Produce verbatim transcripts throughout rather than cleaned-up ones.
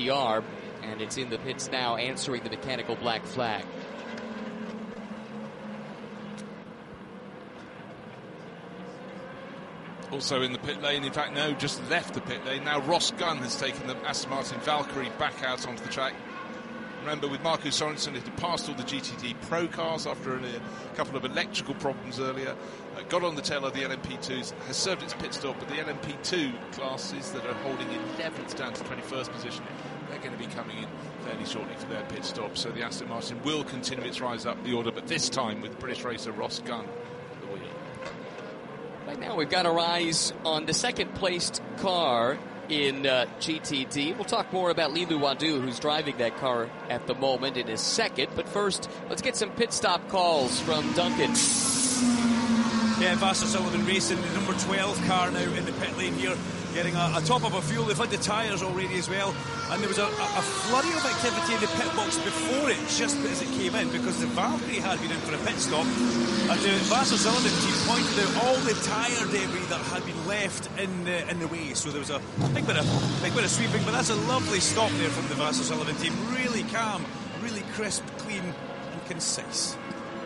P R, and it's in the pits now answering the mechanical black flag. Also in the pit lane, in fact, no, just left the pit lane. Now Ross Gunn has taken the Aston Martin Valkyrie back out onto the track. Remember, with Marco Sorensen, it had passed all the G T D Pro cars after a couple of electrical problems earlier. Uh, got on the tail of the L M P twos, has served its pit stop, but the L M P two classes that are holding eleventh down to twenty-first position, they're going to be coming in fairly shortly for their pit stop. So the Aston Martin will continue its rise up the order, but this time with British racer Ross Gunn at the wheel. Right now we've got our eyes on the second-placed car in uh, G T D. We'll talk more about Lilu Wadu, who's driving that car at the moment, in a second. But first, let's get some pit stop calls from Duncan. Yeah, Vasser Sullivan racing the number twelve car now in the pit lane here, getting a, a top up of fuel. They've had the tyres already as well, and there was a, a, a flurry of activity in the pit box before it, just as it came in, because the Valkyrie had been in for a pit stop, and the Vasser Sullivan team pointed out all the tyre debris that had been left in the, in the way. So there was a big bit of big bit of sweeping, but that's a lovely stop there from the Vasser Sullivan team. Really calm, really crisp, clean, and concise.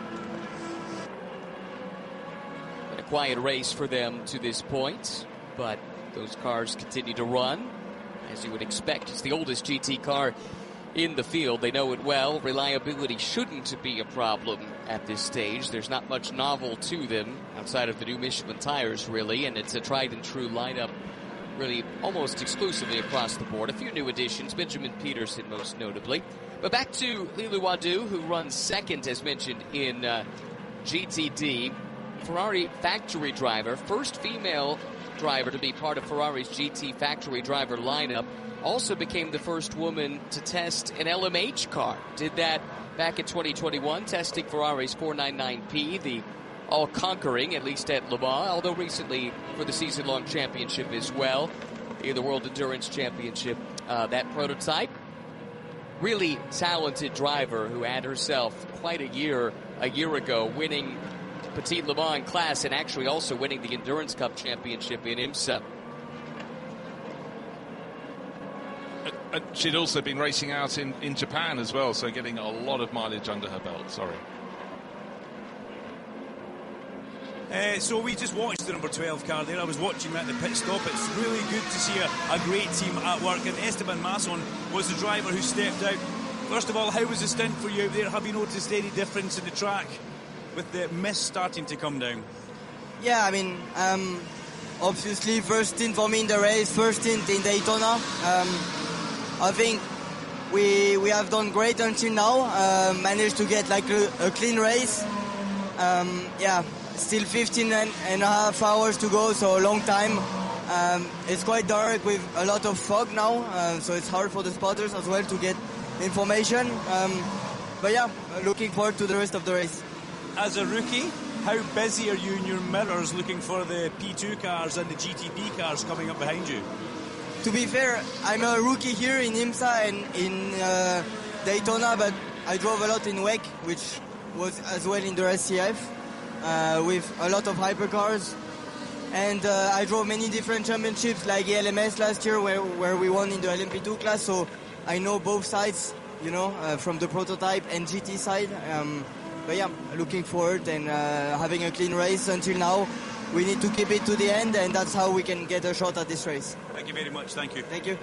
Quiet race for them to this point, but those cars continue to run, as you would expect. It's the oldest G T car in the field. They know it well. Reliability shouldn't be a problem at this stage. There's not much novel to them outside of the new Michelin tires, really, and it's a tried and true lineup, really almost exclusively across the board. A few new additions, Benjamin Peterson most notably. But back to Lilu Wadu, who runs second, as mentioned, in uh, G T D. Ferrari factory driver, first female driver to be part of Ferrari's G T factory driver lineup. Also became the first woman to test an L M H car. Did that back in twenty twenty-one, testing Ferrari's four ninety-nine P, the all-conquering, at least at Le Mans, although recently for the season-long championship as well, in the World Endurance Championship, uh, that prototype. Really talented driver who had herself quite a year, a year ago, winning Petit Le Mans class, and actually also winning the Endurance Cup Championship in IMSA. Uh, she'd also been racing out in, in Japan as well, so getting a lot of mileage under her belt. Sorry. Uh, so we just watched the number twelve car there. I was watching that at the pit stop. It's really good to see a, a great team at work, and Esteban Masson was the driver who stepped out. First of all, how was the stint for you out there? Have you noticed any difference in the track with the mist starting to come down? Yeah, I mean, um, obviously first stint for me in the race, first stint in Daytona. Um, I think we we have done great until now, uh, managed to get like a, a clean race. Um, yeah, still fifteen and, and a half hours to go, so a long time. Um, it's quite dark with a lot of fog now, uh, so it's hard for the spotters as well to get information. Um, but yeah, looking forward to the rest of the race. As a rookie, how busy are you in your mirrors looking for the P two cars and the G T B cars coming up behind you? To be fair, I'm a rookie here in IMSA and in uh, Daytona, but I drove a lot in W E C, which was as well in the S C F, uh, with a lot of hypercars. And uh, I drove many different championships like E L M S last year, where, where we won in the L M P two class, so I know both sides, you know, uh, from the prototype and G T side. Um, But yeah, looking forward and uh, having a clean race until now. We need to keep it to the end, and that's how we can get a shot at this race. Thank you very much. Thank you. Thank you.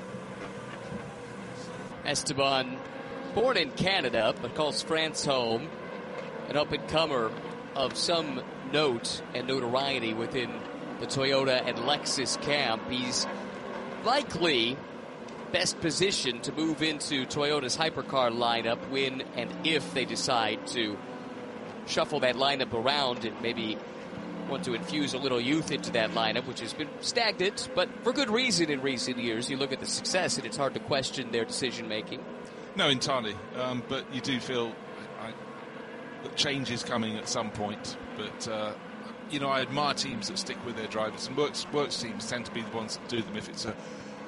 Esteban, born in Canada, but calls France home. An up-and-comer of some note and notoriety within the Toyota and Lexus camp. He's likely best positioned to move into Toyota's hypercar lineup when and if they decide to shuffle that lineup around and maybe want to infuse a little youth into that lineup, which has been stagnant, but for good reason in recent years. You look at the success and it's hard to question their decision making. No, entirely. Um, but you do feel I, that change is coming at some point. But, uh, you know, I admire teams that stick with their drivers, and works, works teams tend to be the ones that do them. If it's a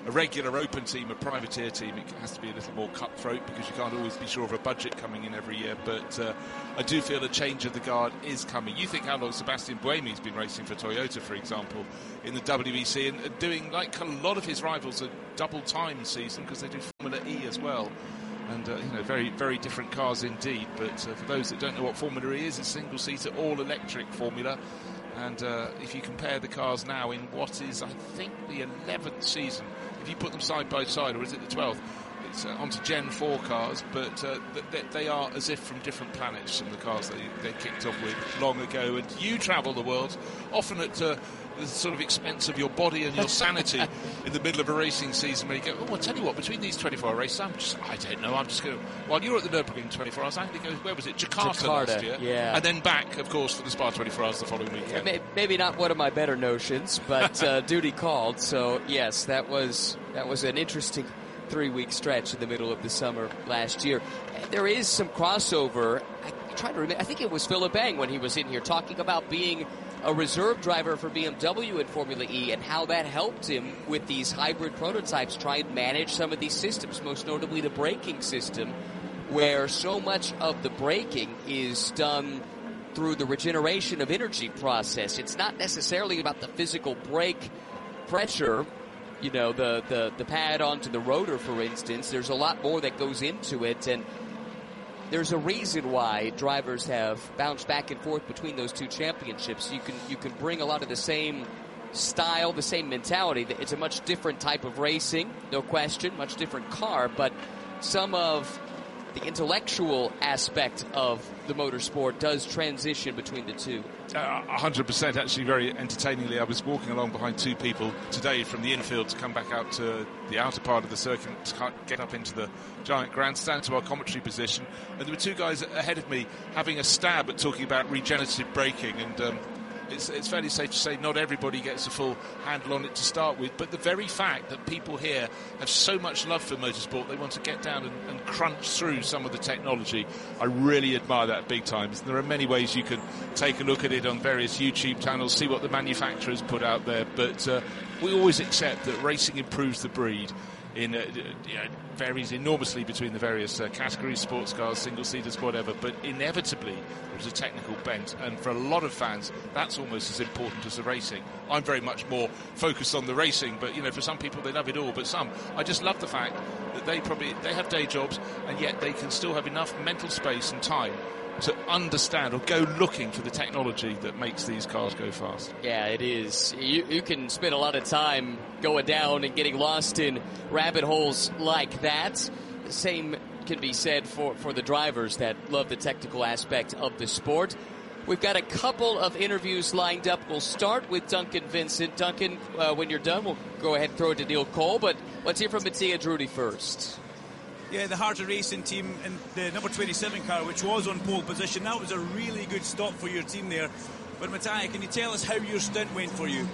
a regular open team, a privateer team, it has to be a little more cutthroat because you can't always be sure of a budget coming in every year. But uh, I do feel a change of the guard is coming. You think how long Sebastian Buemi's been racing for Toyota, for example, in the W E C, and doing, like a lot of his rivals, a double time season because they do Formula E as well. And, uh, you know, very, very different cars indeed. But uh, for those that don't know what Formula E is, it's single-seater, all-electric formula. And uh, if you compare the cars now in what is, I think, the eleventh season, if you put them side by side, or is it the twelfth, it's uh, onto Gen four cars, but uh, th- they are as if from different planets from the cars they, they kicked off with long ago. And you travel the world, often at uh, the sort of expense of your body and your sanity in the middle of a racing season where you go, oh, I'll tell you what, between these twenty-four hour races, I'm just, I don't know, I'm just going to, while you're at the Nürburgring twenty-four hours, I'm going to go, where was it, Jakarta, Jakarta last year? Yeah. And then back, of course, for the Spa twenty-four hours the following weekend. Yeah, maybe not one of my better notions, but uh, duty called. So, yes, that was that was an interesting three-week stretch in the middle of the summer last year. There is some crossover. I try to remember, I think it was Philip Eng when he was in here talking about being a reserve driver for B M W in Formula E and how that helped him with these hybrid prototypes try and manage some of these systems, most notably the braking system, where so much of the braking is done through the regeneration of energy process. It's not necessarily about the physical brake pressure, you know, the, the, the pad onto the rotor, for instance. There's a lot more that goes into it, and there's a reason why drivers have bounced back and forth between those two championships. You can you can bring a lot of the same style, the same mentality. It's a much different type of racing, no question, much different car, but some of the intellectual aspect of the motorsport does transition between the two. Uh, one hundred percent, actually, very entertainingly. I was walking along behind two people today from the infield to come back out to the outer part of the circuit to get up into the giant grandstand to our commentary position. And there were two guys ahead of me having a stab at talking about regenerative braking. And um, it's, it's fairly safe to say not everybody gets a full handle on it to start with. But the very fact that people here have so much love for motorsport, they want to get down and, and crunch through some of the technology, I really admire that big time. And there are many ways you can take a look at it on various YouTube channels, see what the manufacturers put out there. But uh, we always accept that racing improves the breed. In uh, you know, varies enormously between the various uh, categories, sports cars, single-seaters, whatever, but inevitably there's a technical bent, and for a lot of fans that's almost as important as the racing. I'm very much more focused on the racing, but you know, for some people they love it all, but some, I just love the fact that they probably they have day jobs and yet they can still have enough mental space and time to understand or go looking for the technology that makes these cars go fast. Yeah, it is. You, you can spend a lot of time going down and getting lost in rabbit holes like that. The same can be said for, for the drivers that love the technical aspect of the sport. We've got a couple of interviews lined up. We'll start with Duncan Vincent. Duncan, uh, when you're done, we'll go ahead and throw it to Neil Cole, but let's hear from Mattia Drudi first. Yeah, the Harter Racing team in the number twenty-seven car, which was on pole position, that was a really good stop for your team there. But Mattia, can you tell us how your stint went for you?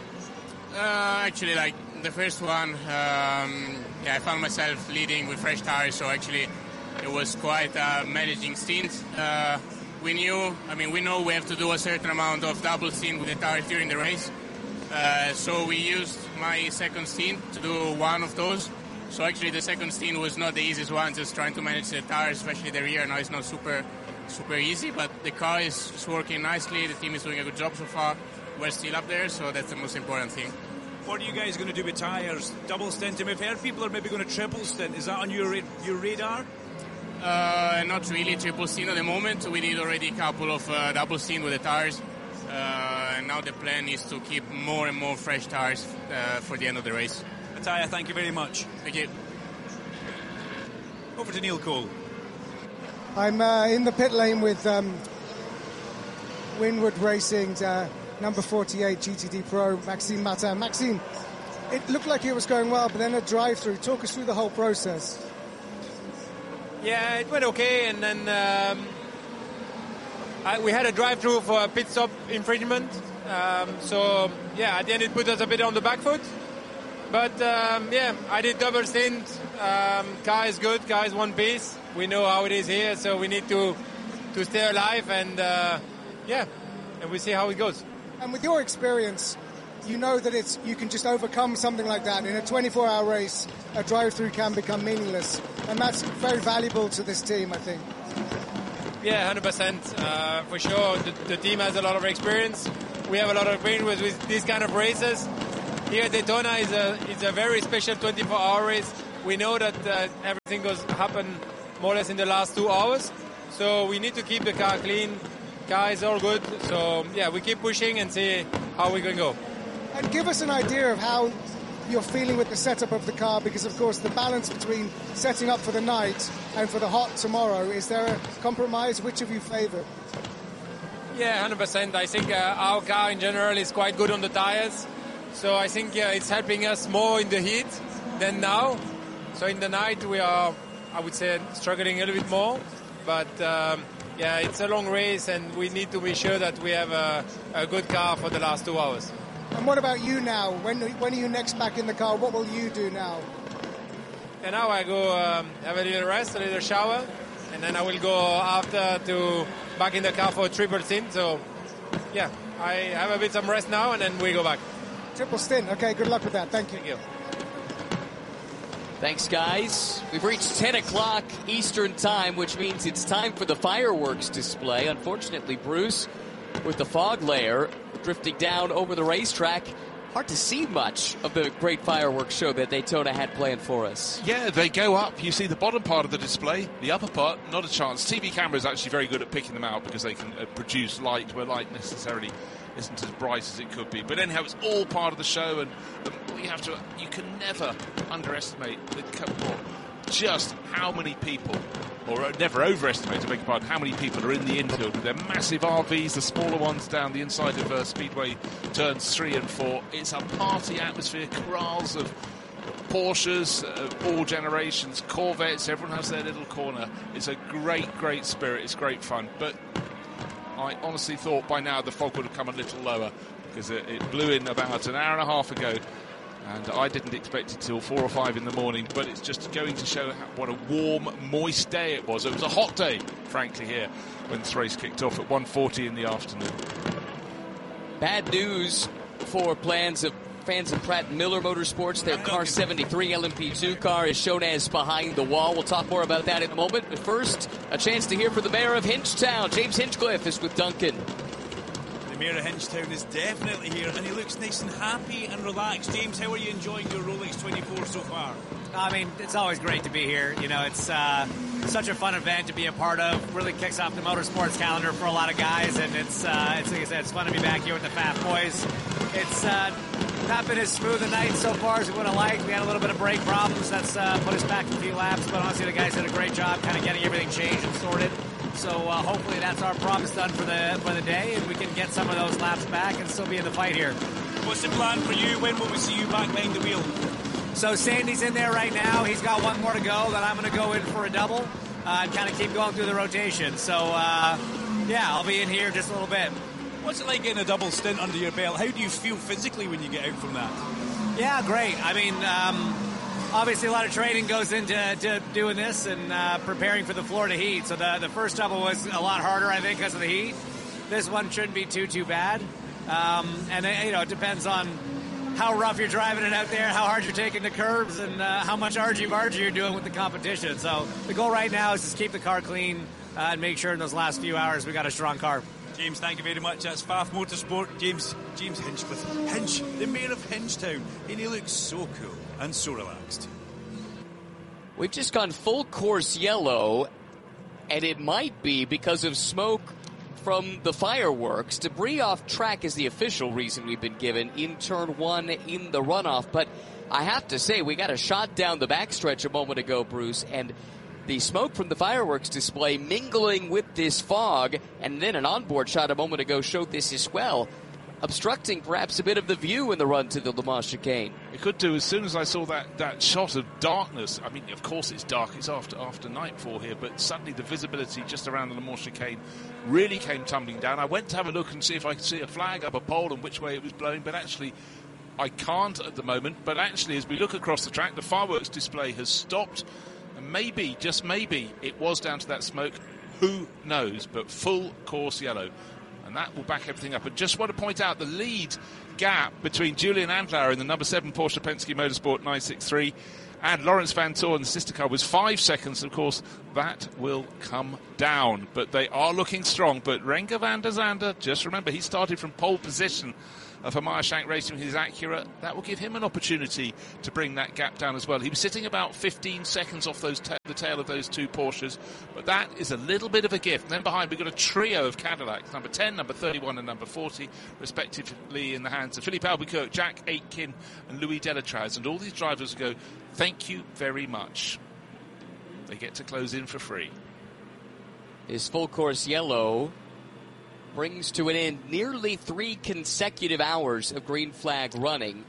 Uh, actually, like the first one, um, yeah, I found myself leading with fresh tires, so actually it was quite a managing stint. Uh, we knew, I mean, we know we have to do a certain amount of double stint with the tires during the race. Uh, so we used my second stint to do one of those. So actually the second stint was not the easiest one, just trying to manage the tires, especially the rear. Now it's not super super easy, but the car is, is working nicely. The team is doing a good job so far. We're still up there, so that's the most important thing. What are you guys going to do with tyres? Double stint? We've heard people are maybe going to triple stint. Is that on your your radar? Uh, not really triple stint at the moment. We did already a couple of uh, double stint with the tyres. Uh, and now the plan is to keep more and more fresh tyres uh, for the end of the race. Mattia, thank you very much. Thank you. Over to Neil Cole. I'm uh, in the pit lane with um, Winward Racing's uh, number forty-eight G T D Pro, Maxime Martin. Maxime, it looked like it was going well, but then a drive-through. Talk us through the whole process. Yeah, it went okay, and then um, I, we had a drive-through for a pit stop infringement. Um, so, yeah, at the end it put us a bit on the back foot. But, um, yeah, I did double stint. Um, car is good, car is one piece. We know how it is here, so we need to to stay alive, and, uh, yeah, and we see how it goes. And with your experience, you know that it's you can just overcome something like that. In a twenty-four hour race, a drive-through can become meaningless, and that's very valuable to this team, I think. Yeah, one hundred percent. Uh, for sure, the, the team has a lot of experience. We have a lot of experience with, with these kind of races. Here at Daytona is a is a very special twenty-four hour race. We know that uh, everything goes happen more or less in the last two hours. So we need to keep the car clean. Car is all good. So yeah, we keep pushing and see how we can go. And give us an idea of how you're feeling with the setup of the car, because of course the balance between setting up for the night and for the hot tomorrow, is there a compromise? Which of you favour? Yeah, one hundred percent. I think uh, our car in general is quite good on the tires. So I think uh, it's helping us more in the heat than now. So in the night we are, I would say, struggling a little bit more. But um, yeah, it's a long race and we need to be sure that we have a, a good car for the last two hours. And what about you now? When when are you next back in the car? What will you do now? And now I go um, have a little rest, a little shower, and then I will go after to back in the car for a triple stint. So yeah, I have a bit some rest now and then we go back. Triple stint. Okay, good luck with that. Thank you. Thank you. Thanks, guys. We've reached ten o'clock Eastern time, which means it's time for the fireworks display. Unfortunately, Bruce, with the fog layer drifting down over the racetrack, hard to see much of the great fireworks show that Daytona had planned for us. Yeah, they go up. You see the bottom part of the display, the upper part, not a chance. T V camera is actually very good at picking them out because they can uh, produce light where light necessarily isn't as bright as it could be. But anyhow, it's all part of the show, and um, you have to, you can never underestimate the well, just how many people, or never overestimate, to beg your pardon, how many people are in the infield with their massive R Vs, the smaller ones down the inside of uh, Speedway turns three and four. It's a party atmosphere, corrals of Porsches, uh, all generations, Corvettes, everyone has their little corner. It's a great, great spirit. It's great fun. But I honestly thought by now the fog would have come a little lower because it, it blew in about an hour and a half ago. And I didn't expect it till four or five in the morning, but it's just going to show how, what a warm, moist day it was. It was a hot day, frankly, here when this race kicked off at one forty in the afternoon. Bad news for plans of fans of Pratt Miller Motorsports. Their car seventy-three L M P two car is shown as behind the wall. We'll talk more about that in a moment. But first, a chance to hear from the mayor of Hinchtown. James Hinchcliffe is with Duncan. Mayor of Hinchtown is definitely here, and he looks nice and happy and relaxed. James, how are you enjoying your Rolex twenty-four so far? I mean, it's always great to be here. You know, it's uh, such a fun event to be a part of. Really kicks off the motorsports calendar for a lot of guys, and it's, uh, it's like I said, it's fun to be back here with the F A F boys. It's uh, not been as smooth a night so far as we would have liked. We had a little bit of brake problems. That's uh, put us back a few laps, but honestly, the guys did a great job kind of getting everything changed and sorted. So uh, hopefully that's our promise done for the for the day, and we can get some of those laps back and still be in the fight here. What's the plan for you? When will we see you back behind the wheel? So Sandy's in there right now. He's got one more to go. Then I'm going to go in for a double uh, and kind of keep going through the rotation. So, uh, yeah, I'll be in here just a little bit. What's it like getting a double stint under your belt? How do you feel physically when you get out from that? Yeah, great. I mean, um, obviously a lot of training goes into to doing this and uh, preparing for the Florida heat. So the, the first double was a lot harder, I think, because of the heat. This one shouldn't be too, too bad. Um, and, uh, you know, it depends on how rough you're driving it out there, how hard you're taking the curves, and uh, how much argy-bargy you're doing with the competition. So the goal right now is just keep the car clean uh, and make sure in those last few hours we got a strong car. James, thank you very much. That's F A F Motorsport. James James Hinchcliffe. Hinch, the mayor of Hinchtown. And he looks so cool and so relaxed. We've just gone full course yellow, and it might be because of smoke from the fireworks. Debris off track is the official reason we've been given in turn one in the runoff. But I have to say, we got a shot down the backstretch a moment ago, Bruce, and the smoke from the fireworks display mingling with this fog, and then an onboard shot a moment ago showed this as well, obstructing perhaps a bit of the view in the run to the Le Mans chicane. It could do. As soon as I saw that, that shot of darkness, I mean, of course it's dark, it's after after nightfall here, but suddenly the visibility just around the Le Mans chicane really came tumbling down. I went to have a look and see if I could see a flag up a pole and which way it was blowing, but actually I can't at the moment. But actually, as we look across the track, the fireworks display has stopped, and maybe, just maybe, it was down to that smoke. Who knows? But full course yellow. and that will back everything up. And just want to point out the lead gap between Julian Andlauer in the number seven Porsche Penske Motorsport nine sixty-three and Lawrence Vanthoor in the sister car was five seconds. Of course, that will come down, but they are looking strong. But Renger van der Zande, just remember, he started from pole position uh, for Meyer-Shank Racing with his Acura. That will give him an opportunity to bring that gap down as well. He was sitting about fifteen seconds off those ta- the tail of those two Porsches, but that is a little bit of a gift. And then behind, we've got a trio of Cadillacs, number ten, number thirty-one and number forty, respectively, in the hands of Philippe Albuquerque, Jack Aitken and Louis Delatraz. And all these drivers go, thank you very much. They get to close in for free. His full course yellow brings to an end nearly three consecutive hours of green flag running.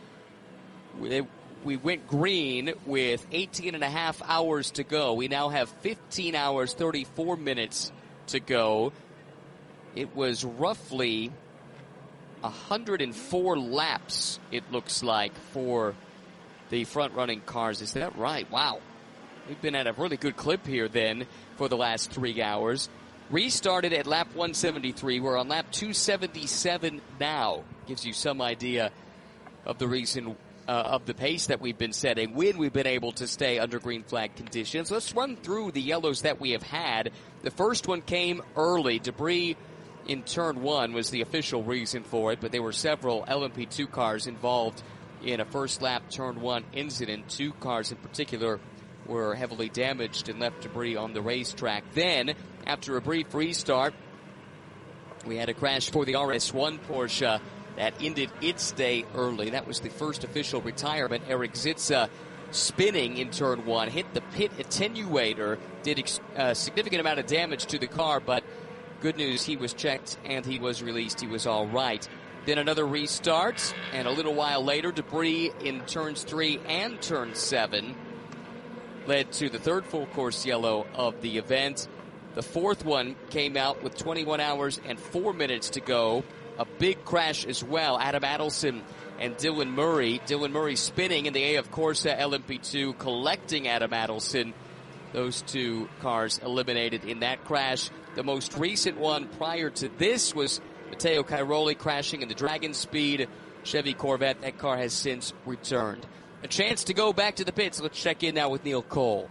We, we went green with eighteen and a half hours to go. We now have fifteen hours, thirty-four minutes to go. It was roughly one hundred four laps, it looks like, for the front-running cars. Is that right? Wow. We've been at a really good clip here then for the last three hours. Restarted at lap one seventy-three. We're on lap two seventy-seven now. Gives you some idea of the reason, uh, of the pace that we've been setting when we've been able to stay under green flag conditions. Let's run through the yellows that we have had. The first one came early. Debris in turn one was the official reason for it, but there were several L M P two cars involved in a first lap turn one incident. Two cars in particular were heavily damaged and left debris on the racetrack. Then, after a brief restart, we had a crash for the R S one Porsche that ended its day early. That was the first official retirement. Eric Zitza, spinning in turn one, hit the pit attenuator, did a uh, significant amount of damage to the car, but good news, he was checked and he was released. He was all right. Then another restart, and a little while later, debris in turns three and turn seven led to the third full course yellow of the event. The fourth one came out with twenty-one hours and four minutes to go. A big crash as well. Adam Adelson and Dylan Murray. Dylan Murray spinning in the A F Corsa L M P two, collecting Adam Adelson. Those two cars eliminated in that crash. The most recent one prior to this was Matteo Cairoli crashing in the Dragon Speed Chevy Corvette. That car has since returned. A chance to go back to the pits. Let's check in now with Neil Cole.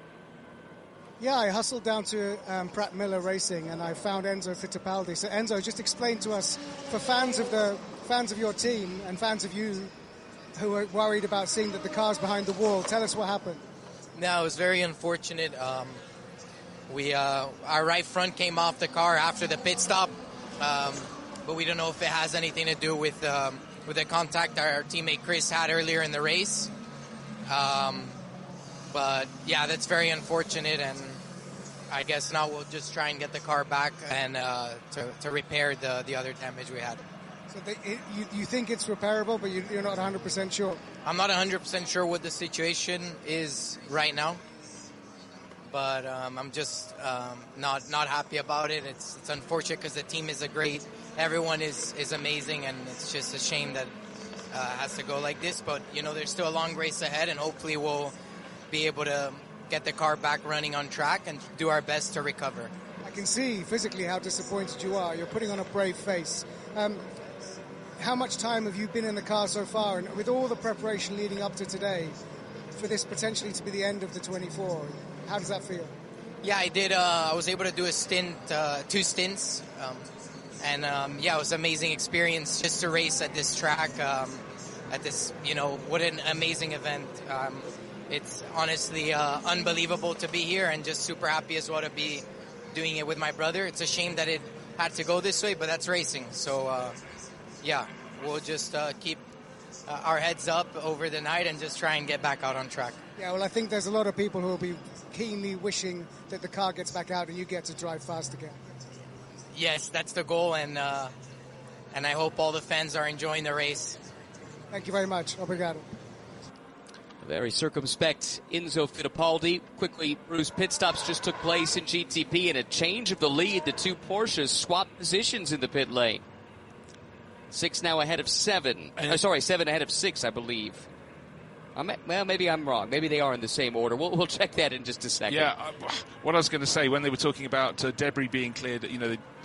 Yeah, I hustled down to um, Pratt Miller Racing and I found Enzo Fittipaldi. So Enzo, just explain to us, for fans of the fans of your team and fans of you who are worried about seeing that the car's behind the wall, tell us what happened. No, it was very unfortunate. Um, we uh, our right front came off the car after the pit stop, um, but we don't know if it has anything to do with um, with the contact our teammate Chris had earlier in the race. Um, but yeah, that's very unfortunate, and I guess now we'll just try and get the car back and uh, to, to repair the, the other damage we had. So they, it, you, you think it's repairable, but you, you're not one hundred percent sure? I'm not one hundred percent sure what the situation is right now, but um, I'm just um, not not happy about it. It's it's unfortunate because the team is a great, everyone is, is amazing, and it's just a shame that uh, it has to go like this. But you know, there's still a long race ahead, and hopefully we'll be able to get the car back running on track and do our best to recover. I can see physically how disappointed you are. You're putting on a brave face. Um, how much time have you been in the car so far, and with all the preparation leading up to today, for this potentially to be the end of the twenty-four? How does that feel? Yeah, I did. Uh, I was able to do a stint, uh, two stints, um, and um, yeah, it was an amazing experience just to race at this track, um, at this, you know, what an amazing event. Um, it's honestly uh, unbelievable to be here, and just super happy as well to be doing it with my brother. It's a shame that it had to go this way, but that's racing. So, uh, yeah, we'll just uh, keep uh, our heads up over the night and just try and get back out on track. Yeah, well, I think there's a lot of people who will be keenly wishing that the car gets back out and you get to drive fast again. Yes, that's the goal, and uh, and I hope all the fans are enjoying the race. Thank you very much. Obrigado. Very circumspect Enzo Fittipaldi. Quickly, Bruce, pit stops just took place in G T P, and a change of the lead. The two Porsches swapped positions in the pit lane. Six now ahead of seven. Oh, sorry, seven ahead of six, I believe. I'm at, well, maybe I'm wrong. Maybe they are in the same order. We'll, we'll check that in just a second. Yeah, uh, what I was going to say when they were talking about uh, debris being cleared, you know,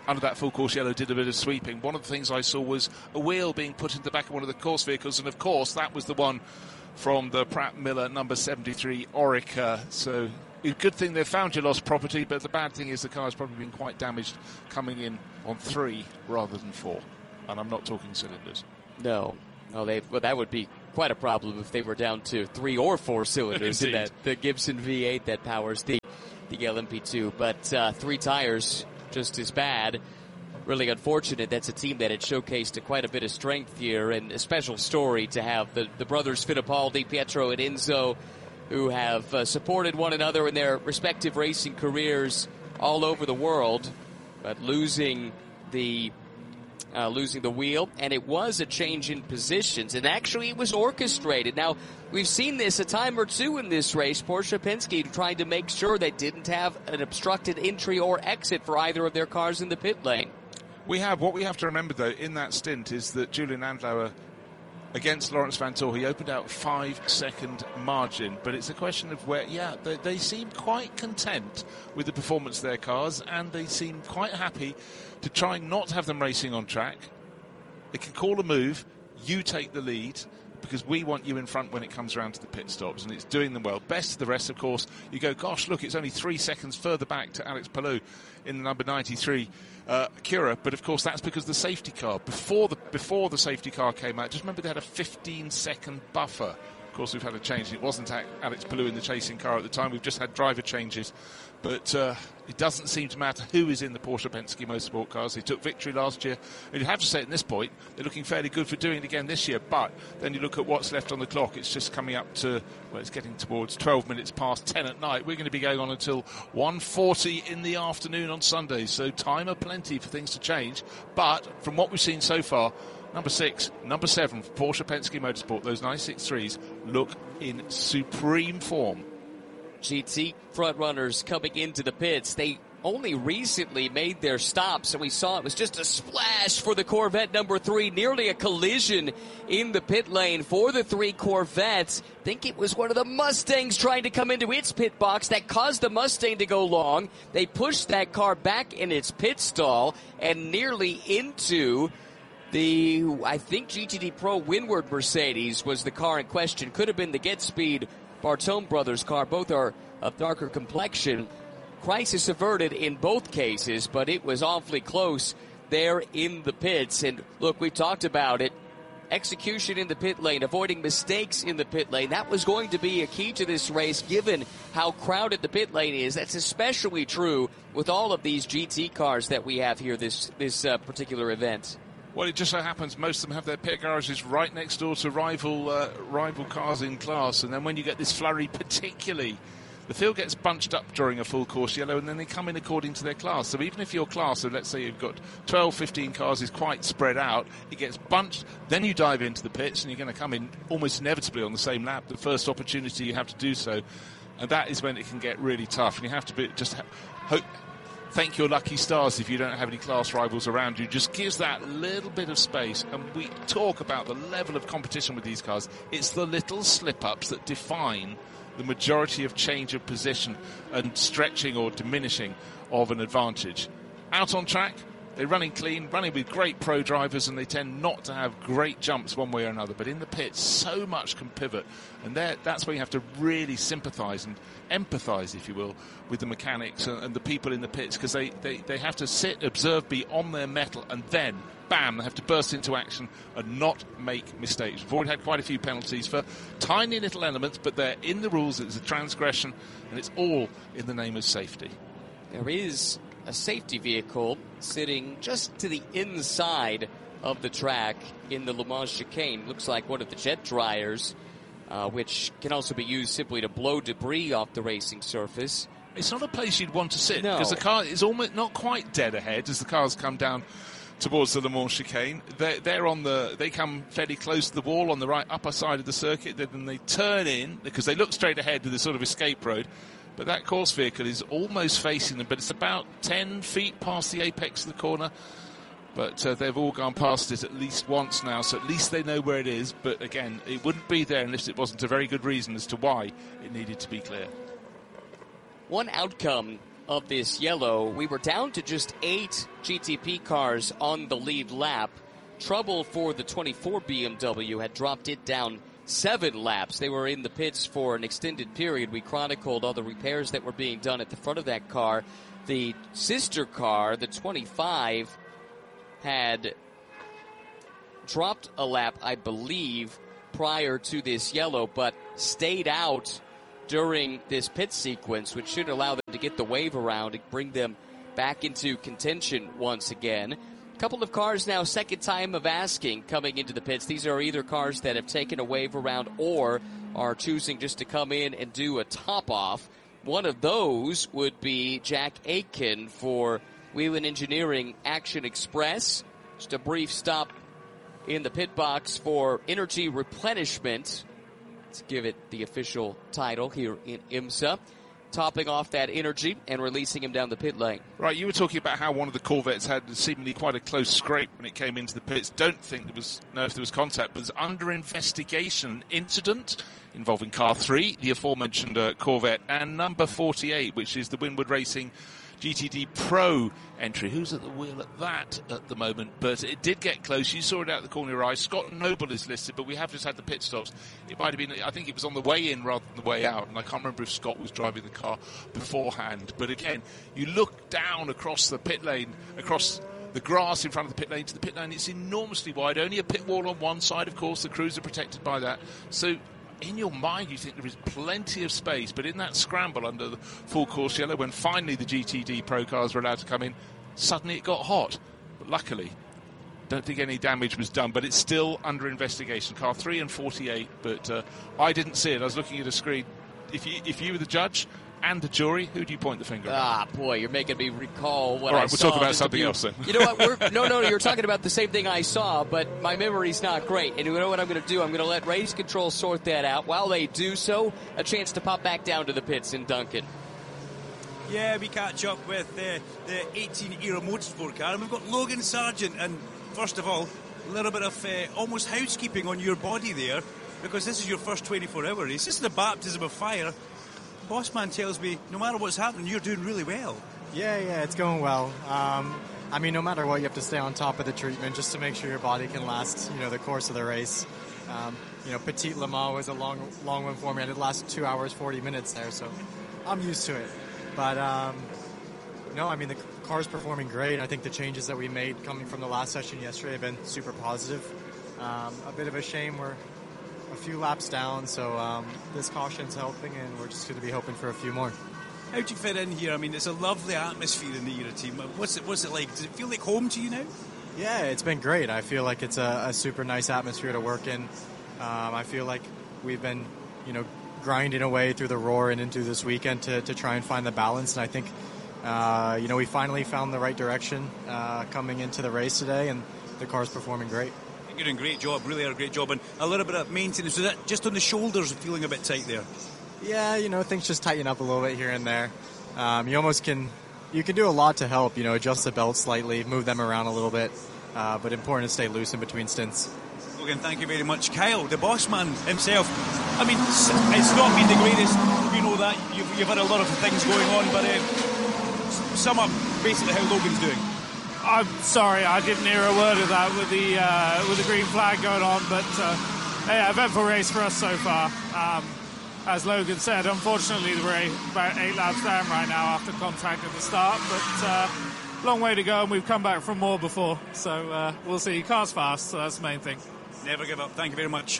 under that full course yellow, did a bit of sweeping. One of the things I saw was a wheel being put in the back of one of the course vehicles, and of course that was the one from the Pratt Miller number seventy-three Orica. So a good thing they found your lost property, but the bad thing is the car's probably been quite damaged coming in on three rather than four. And I'm not talking cylinders. No. No, they well, that would be quite a problem if they were down to three or four cylinders in that the Gibson V eight that powers the, the L M P two. But uh, three tires, just as bad. Really unfortunate. That's a team that had showcased quite a bit of strength here, and a special story to have the, the brothers Fittipaldi, Pietro and Enzo, who have uh, supported one another in their respective racing careers all over the world, but losing the uh, losing the wheel, and it was a change in positions, and actually it was orchestrated. Now, we've seen this a time or two in this race, Porsche Penske trying to make sure they didn't have an obstructed entry or exit for either of their cars in the pit lane. We have, what we have to remember though in that stint is that Julian Andlauer against Lawrence Vanthoor, he opened out five second margin, but it's a question of where, yeah, they, they seem quite content with the performance of their cars, and they seem quite happy to try not to have them racing on track. They can call a move, you take the lead, because we want you in front when it comes around to the pit stops, and it's doing them well. Best of the rest, of course, you go, gosh, look, it's only three seconds further back to Alex Palou in the number ninety-three uh, Acura, but of course that's because the safety car, before the before the safety car came out, just remember they had a fifteen second buffer. Of course, we've had a change. It wasn't Alex Palou in the chasing car at the time. We've just had driver changes. But uh, it doesn't seem to matter who is in the Porsche Penske Motorsport cars. They took victory last year. And you have to say at this point, they're looking fairly good for doing it again this year. But then you look at what's left on the clock. It's just coming up to, well, it's getting towards twelve minutes past ten at night. We're going to be going on until one forty in the afternoon on Sunday. So time aplenty for things to change. But from what we've seen so far, number six, number seven, Porsche Penske Motorsport, those nine sixty-threes look in supreme form. G T front runners coming into the pits. They only recently made their stops, and we saw it was just a splash for the Corvette number three, nearly a collision in the pit lane for the three Corvettes. I think it was one of the Mustangs trying to come into its pit box that caused the Mustang to go long. They pushed that car back in its pit stall and nearly into the, I think, G T D Pro Windward Mercedes was the car in question. Could have been the Get Speed Bartone brothers car. Both are of darker complexion. Crisis averted in both cases, but it was awfully close there in the pits. And look, we talked about it. Execution in the pit lane, avoiding mistakes in the pit lane. That was going to be a key to this race, given how crowded the pit lane is. That's especially true with all of these G T cars that we have here this, this uh, particular event. Well, it just so happens most of them have their pit garages right next door to rival uh, rival cars in class, and then when you get this flurry, particularly, the field gets bunched up during a full course yellow, and then they come in according to their class. So even if your class, so let's say you've got twelve, fifteen cars, is quite spread out, it gets bunched, then you dive into the pits, and you're going to come in almost inevitably on the same lap, the first opportunity you have to do so, and that is when it can get really tough, and you have to be, just ha- hope... Thank your lucky stars if you don't have any class rivals around you. Just gives that little bit of space. And we talk about the level of competition with these cars. It's the little slip-ups that define the majority of change of position and stretching or diminishing of an advantage. Out on track, they're running clean, running with great pro drivers, and they tend not to have great jumps one way or another. But in the pits, so much can pivot. And that's where you have to really sympathise and empathise, if you will, with the mechanics and, and the people in the pits, because they, they, they have to sit, observe, be on their mettle, and then, bam, they have to burst into action and not make mistakes. We've already had quite a few penalties for tiny little elements, but they're in the rules. It's a transgression, and it's all in the name of safety. There is a safety vehicle sitting just to the inside of the track in the Le Mans chicane. Looks like one of the jet dryers, uh, which can also be used simply to blow debris off the racing surface. It's not a place you'd want to sit, no. because the car is almost not quite dead ahead as the cars come down towards the Le Mans chicane. They're, they're on the, they come fairly close to the wall on the right upper side of the circuit. Then they turn in because they look straight ahead to the sort of escape road. But that course vehicle is almost facing them, but it's about ten feet past the apex of the corner. But uh, they've all gone past it at least once now, so at least they know where it is. But again, it wouldn't be there unless it wasn't a very good reason as to why it needed to be clear. One outcome of this yellow. We were down to just eight G T P cars on the lead lap. Trouble for the twenty-four B M W had dropped it down seven laps. They were in the pits for an extended period. We chronicled all the repairs that were being done at the front of that car. The sister car, the twenty-five, had dropped a lap, I believe, prior to this yellow, but stayed out during this pit sequence, which should allow them to get the wave around and bring them back into contention once again. A couple of cars now, second time of asking, coming into the pits. These are either cars that have taken a wave around or are choosing just to come in and do a top-off. One of those would be Jack Aitken for Whelen Engineering Action Express. Just a brief stop in the pit box for energy replenishment. Let's give it the official title here in IMSA. Topping off that energy and releasing him down the pit lane. Right, you were talking about how one of the Corvettes had seemingly quite a close scrape when it came into the pits. Don't think there was, know if there was contact, but there's under investigation incident involving car three, the aforementioned uh, Corvette, and number forty-eight, which is the Winward Racing G T D Pro entry. Who's at the wheel at that at the moment? But it did get close. You saw it out the corner of your eye. Scott Noble is listed, but we have just had the pit stops. It might have been, I think it was on the way in rather than the way out, and I can't remember if Scott was driving the car beforehand. But again, you look down across the pit lane, across the grass in front of the pit lane to the pit lane. It's enormously wide. Only a pit wall on one side, of course. The crews are protected by that. So in your mind, you think there is plenty of space, but in that scramble under the full course yellow, when finally the G T D Pro cars were allowed to come in, suddenly it got hot. But luckily, don't think any damage was done, but it's still under investigation. Car three and forty-eight, but uh, I didn't see it. I was looking at a screen. If you, if you were the judge and the jury, who do you point the finger at? Ah, boy, you're making me recall what All I right, saw. we'll talk about something else then. You know what? We're, no, no, you're talking about the same thing I saw, but my memory's not great. And you know what I'm going to do? I'm going to let race control sort that out. While they do so, a chance to pop back down to the pits in Duncan. Yeah, we catch up with uh, the eighteen era motorsport car, and we've got Logan Sargent. And first of all, a little bit of uh, almost housekeeping on your body there, because this is your first twenty-four hour race. This is the baptism of fire. Bossman tells me no matter what's happening, you're doing really well. Yeah, yeah, it's going well. Um, I mean, no matter what, you have to stay on top of the treatment just to make sure your body can last, you know, the course of the race. Um, you know, Petit Le Mans was a long, long one for me. I did last two hours, forty minutes there, so I'm used to it. But, um, no, I mean, the car's performing great. I think the changes that we made coming from the last session yesterday have been super positive. Um, a bit of a shame we're a few laps down, so um, this caution's helping, and we're just going to be hoping for a few more. How do you fit in here? I mean, it's a lovely atmosphere in the Era team. What's it, what's it like? Does it feel like home to you now? Yeah, it's been great. I feel like it's a, a super nice atmosphere to work in. Um, I feel like we've been, you know, grinding away through the Roar and into this weekend to, to try and find the balance, and I think, uh, you know, we finally found the right direction uh, coming into the race today, and the car's performing great. You're doing a great job, really are a great job, and a little bit of maintenance. Was that just on the shoulders feeling a bit tight there? Yeah, you know, things just tighten up a little bit here and there. Um, you almost can, you can do a lot to help, you know, adjust the belt slightly, move them around a little bit, uh, but important to stay loose in between stints. Again, thank you very much. Kyle, the boss man himself. I mean, it's not been the greatest, you know that, you've, you've had a lot of things going on, but uh, sum up basically how Logan's doing. I'm sorry, I didn't hear a word of that with the uh, with the green flag going on, but uh, yeah, eventful race for us so far. Um, as Logan said, unfortunately we're about eight laps down right now after contact at the start, but uh, long way to go, and we've come back from more before, so uh, we'll see. Car's fast, so that's the main thing. Never give up. Thank you very much.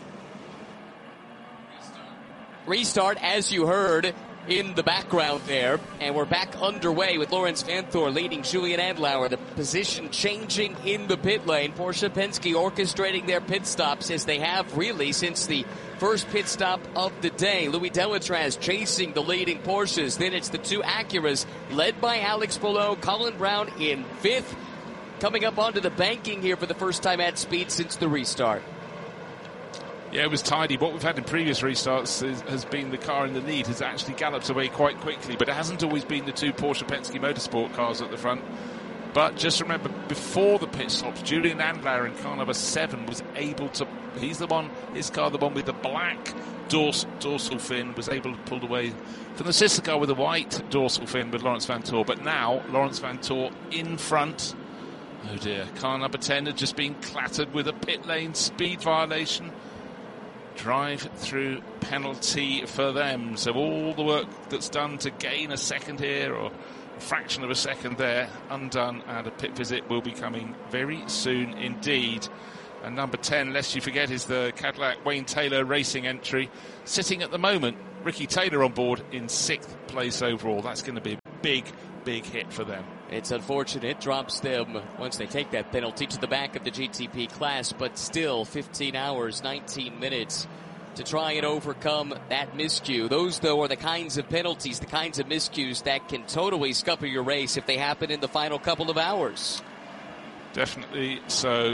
Restart, as you heard in the background there, and we're back underway with Lawrence Vanthoor leading Julian Andlauer. The position changing in the pit lane. Porsche Penske orchestrating their pit stops as they have really since the first pit stop of the day. Louis Delatraz chasing the leading Porsches. Then it's the two Acuras led by Alex Palou, Colin Brown in fifth. Coming up onto the banking here for the first time at speed since the restart. Yeah, it was tidy. What we've had in previous restarts is, has been the car in the lead has actually galloped away quite quickly, but it hasn't always been the two Porsche Penske Motorsport cars at the front. But just remember, before the pit stops, Julian Andlauer in car number seven was able to, he's the one, his car, the one with the black dors- dorsal fin, was able to pull away from the sister car with a white dorsal fin with Lawrence Vanthoor. But now Lawrence Vanthoor in front. Oh dear, car number ten had just been clattered with a pit lane speed violation. Drive through penalty for them. So all the work that's done to gain a second here, or a fraction of a second there, undone, and a pit visit will be coming very soon indeed. And number ten, lest you forget, is the Cadillac Wayne Taylor Racing entry. Sitting at the moment, Ricky Taylor on board in sixth place overall. That's going to be a big, big hit for them. It's unfortunate. Drops them, once they take that penalty, to the back of the G T P class, but still fifteen hours, nineteen minutes to try and overcome that miscue. Those, though, are the kinds of penalties, the kinds of miscues that can totally scupper your race if they happen in the final couple of hours. Definitely so.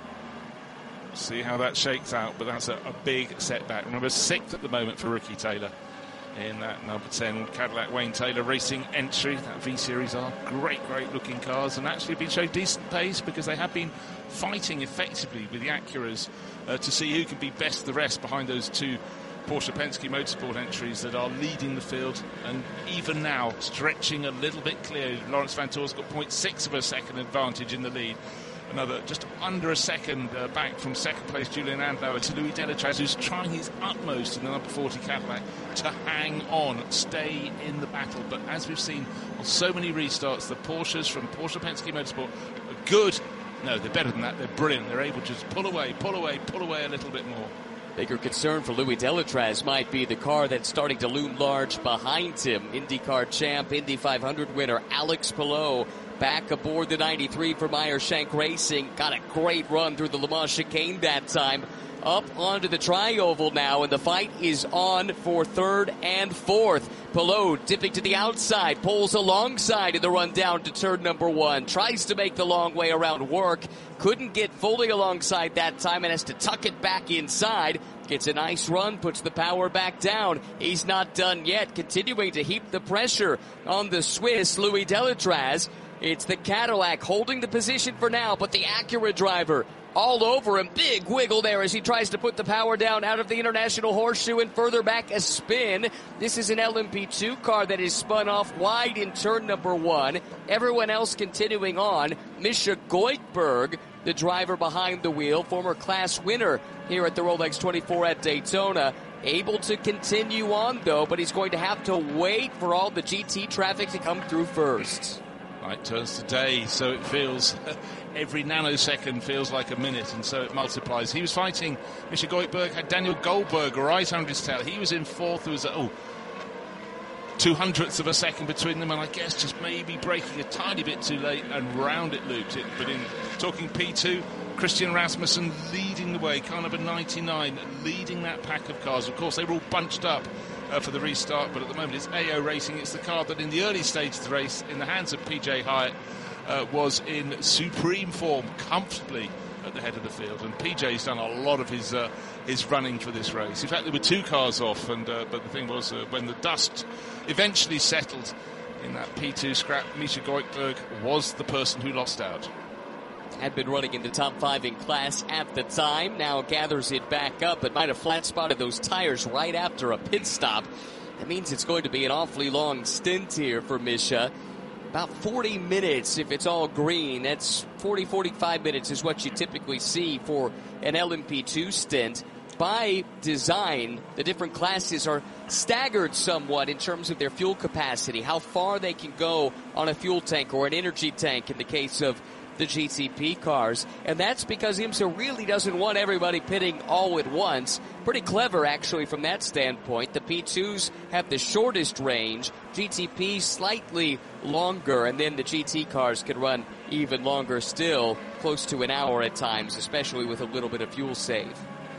See how that shakes out, but that's a, a big setback. Remember, sixth at the moment for Ricky Taylor in that number ten Cadillac Wayne Taylor Racing entry. That V-Series are great, great looking cars, and actually been showing decent pace because they have been fighting effectively with the Acuras uh, to see who can be best the rest behind those two Porsche Penske Motorsport entries that are leading the field, and even now stretching a little bit clear. Lawrence Vanthoor's got zero point six of a second advantage in the lead. Another just under a second uh, back from second place Julian Andlauer to Louis Delatraz, who's trying his utmost in the number forty Cadillac to hang on, stay in the battle. But as we've seen on so many restarts, the Porsches from Porsche Penske Motorsport are good. No, they're better than that. They're brilliant. They're able to just pull away, pull away, pull away a little bit more. Bigger concern for Louis Delatraz might be the car that's starting to loom large behind him. IndyCar champ, Indy five hundred winner Alex Palou back aboard the ninety-three for Meyer-Shank Racing. Got a great run through the Le Mans chicane that time. Up onto the tri-oval now, and the fight is on for third and fourth. Palou dipping to the outside, pulls alongside in the run down to turn number one. Tries to make the long way around work. Couldn't get fully alongside that time and has to tuck it back inside. Gets a nice run, puts the power back down. He's not done yet, continuing to heap the pressure on the Swiss Louis Delatraz. It's the Cadillac holding the position for now, but the Acura driver all over him. Big wiggle there as he tries to put the power down out of the International Horseshoe and further back a spin. This is an L M P two car that is spun off wide in turn number one. Everyone else continuing on. Misha Goikhberg, the driver behind the wheel, former class winner here at the Rolex twenty-four at Daytona. Able to continue on, though, but he's going to have to wait for all the G T traffic to come through first. Right, turns to day, so it feels every nanosecond feels like a minute, and so it multiplies. He was fighting Misha Goikhberg, had Daniel Goldberg right under his tail. He was in fourth. There was a, oh, two hundredths of a second between them, and I guess just maybe braking a tiny bit too late, and round it looped it. But in talking P two, Christian Rasmussen leading the way, car number ninety-nine, leading that pack of cars. Of course, they were all bunched up Uh, for the restart, but at the moment it's A O Racing. It's the car that in the early stages of the race, in the hands of P J Hyatt, uh, was in supreme form, comfortably at the head of the field. And P J's done a lot of his uh, his running for this race. In fact, there were two cars off, and uh, but the thing was, uh, when the dust eventually settled in that P two scrap, Misha Goikhberg was the person who lost out. Had been running in the top five in class at the time, now gathers it back up, but might have flat spotted those tires right after a pit stop. That means it's going to be an awfully long stint here for Misha. About forty minutes if it's all green. That's forty, forty-five minutes is what you typically see for an L M P two stint. By design, the different classes are staggered somewhat in terms of their fuel capacity, how far they can go on a fuel tank or an energy tank in the case of the G T P cars, and that's because IMSA really doesn't want everybody pitting all at once. Pretty clever, actually, from that standpoint. The P twos have the shortest range, G T P slightly longer, and then the G T cars can run even longer still, close to an hour at times, especially with a little bit of fuel save.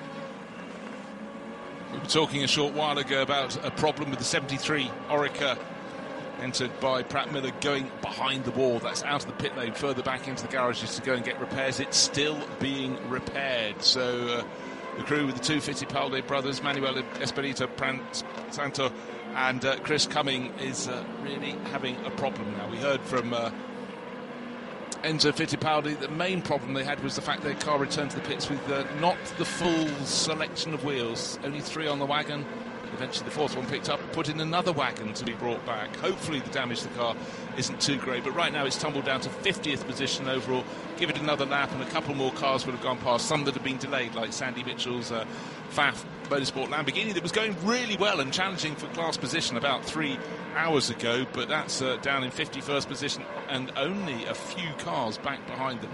We were talking a short while ago about a problem with the seventy-three Oreca, entered by Pratt Miller, going behind the wall. That's out of the pit lane, further back into the garages to go and get repairs. It's still being repaired. So uh, the crew with the two Fittipaldi brothers, Manuel Espirito Santo and uh, Chris Cumming, is uh, really having a problem now. We heard from uh, Enzo Fittipaldi, the main problem they had was the fact their car returned to the pits with uh, not the full selection of wheels, only three on the wagon. Eventually the fourth one picked up, put in another wagon to be brought back. Hopefully the damage to the car isn't too great, but right now it's tumbled down to fiftieth position overall. Give it another lap and a couple more cars would have gone past, some that have been delayed, like Sandy Mitchell's uh, F A F Motorsport Lamborghini that was going really well and challenging for class position about three hours ago, but that's uh, down in fifty-first position and only a few cars back behind them.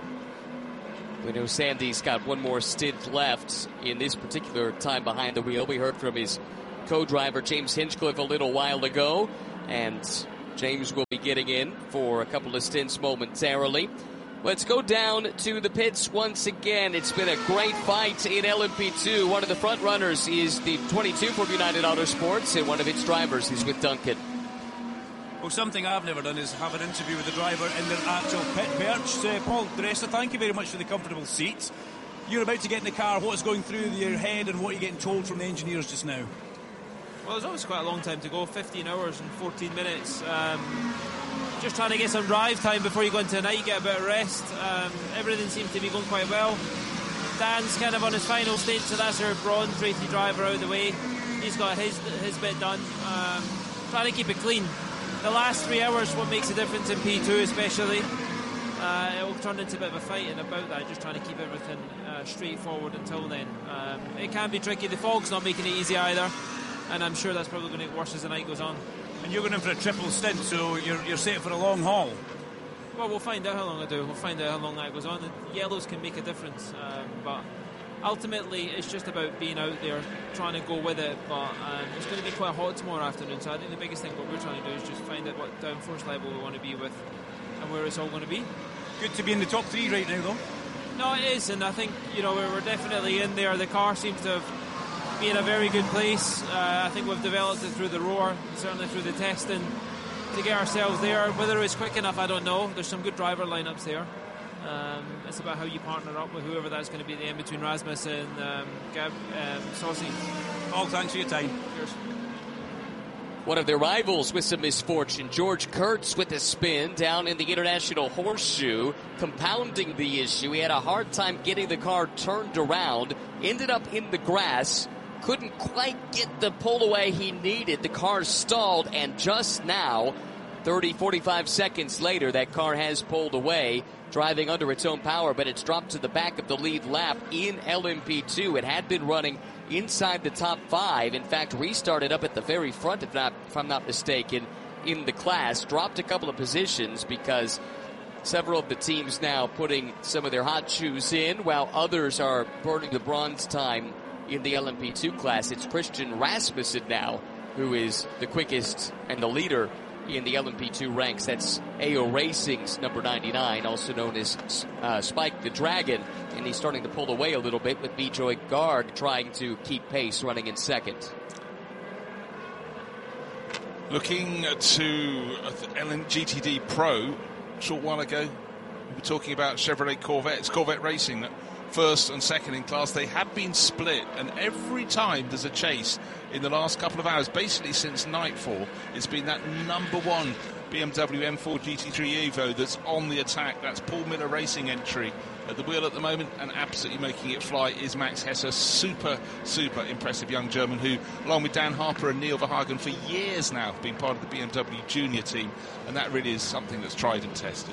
We know Sandy's got one more stint left in this particular time behind the wheel. We heard from his co-driver James Hinchcliffe a little while ago, and James will be getting in for a couple of stints momentarily. Let's go down to the pits once again. It's been a great fight in L M P two. One of the front runners is the twenty-two from United Autosports, and one of its drivers is with Duncan. Well, something I've never done is have an interview with the driver in their actual pit perch. So, Paul Dressler, thank you very much for the comfortable seats. You're about to get in the car. What's going through your head and what are you getting told from the engineers just now? Well, there's always quite a long time to go, fifteen hours and fourteen minutes. Um, just trying to get some drive time before you go into the night, get a bit of rest. Um, everything seems to be going quite well. Dan's kind of on his final stage, so that's our bronze rated driver out of the way. He's got his his bit done. Um, trying to keep it clean. The last three hours, what makes a difference in P two especially. Uh, it will turn into a bit of a fight, and about that, just trying to keep everything uh, straightforward until then. Um, it can be tricky. The fog's not making it easy either, and I'm sure that's probably going to get worse as the night goes on. And you're going in for a triple stint, so you're, you're set for a long haul. Well, we'll find out how long I do. We'll find out how long that goes on. The yellows can make a difference, um, but ultimately it's just about being out there, trying to go with it. But um, it's going to be quite hot tomorrow afternoon, so I think the biggest thing what we're trying to do is just find out what downforce level we want to be with and where it's all going to be. Good to be in the top three right now, though. No, it is, and I think, you know, we're definitely in there. The car seems to have be in a very good place. Uh, I think we've developed it through the roar, certainly through the testing, to get ourselves there. Whether it's quick enough, I don't know. There's some good driver lineups there. Um, it's about how you partner up with whoever that's going to be at the end between Rasmus and um, Gab um, Saucy. All thanks for your time. Cheers. One of their rivals with some misfortune, George Kurtz with a spin down in the International Horseshoe, compounding the issue. He had a hard time getting the car turned around, ended up in the grass, couldn't quite get the pull away he needed. The car stalled, and just now, thirty, forty-five seconds later, that car has pulled away, driving under its own power, but it's dropped to the back of the lead lap in L M P two. It had been running inside the top five. In fact, restarted up at the very front, if not, if I'm not mistaken, in the class. Dropped a couple of positions because several of the teams now putting some of their hot shoes in, while others are burning the bronze time in the L M P two class. It's Christian Rasmussen now who is the quickest and the leader in the L M P two ranks. That's A O Racing's number ninety-nine, also known as uh, Spike the Dragon, and he's starting to pull away a little bit with Bijoy Garg trying to keep pace, running in second. Looking to L N G T D Pro, a short while ago, we were talking about Chevrolet Corvettes, Corvette Racing, first and second in class. They have been split, and every time there's a chase in the last couple of hours, basically since nightfall, it's been that number one B M W M four G T three Evo that's on the attack. That's Paul Miller Racing entry at the wheel at the moment, and absolutely making it fly is Max Hesse, super, super impressive young German who, along with Dan Harper and Neil Verhagen, for years now been part of the B M W junior team, and that really is something that's tried and tested.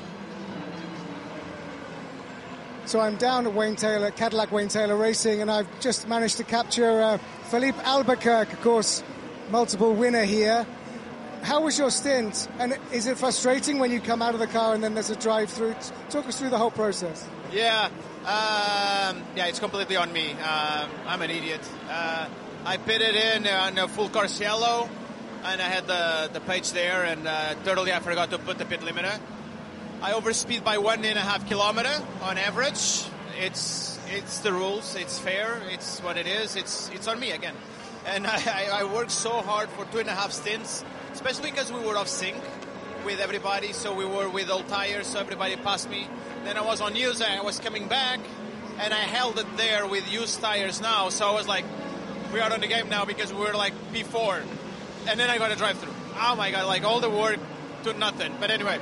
So I'm down at Wayne Taylor, Cadillac Wayne Taylor Racing, and I've just managed to capture uh, Philippe Albuquerque, of course, multiple winner here. How was your stint? And is it frustrating when you come out of the car and then there's a drive-through? Talk us through the whole process. Yeah, um, yeah, it's completely on me. Um, I'm an idiot. Uh, I pitted in on a full course yellow, and I had the, the page there, and uh, totally I forgot to put the pit limiter. I overspeed by one and a half kilometer on average. It's it's the rules. It's fair. It's what it is. It's it's on me again. And I, I worked so hard for two and a half stints, especially because we were off sync with everybody. So we were with old tires, so everybody passed me. Then I was on used. I was coming back, and I held it there with used tires now. So I was like, we are on the game now because we were like P four. And then I got a drive through. Oh my God, like all the work to nothing. But anyway.